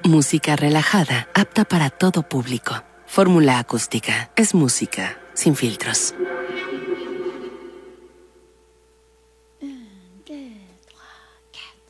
Música relajada, apta para todo público. Fórmula Acústica. Es música sin filtros.